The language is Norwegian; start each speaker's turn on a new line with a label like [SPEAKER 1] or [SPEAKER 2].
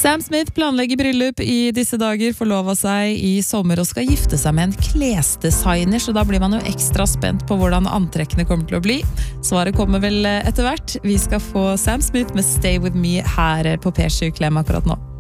[SPEAKER 1] Sam Smith planlegger bryllup i disse dager, forlovet seg i sommer og skal gifte seg med en klesdesigner, så da blir man jo ekstra spent på hvordan antrekkene kommer til å bli. Svaret kommer vel etter hvert. Vi skal få Sam Smith med Stay With Me her på P7 Klem akkurat nå.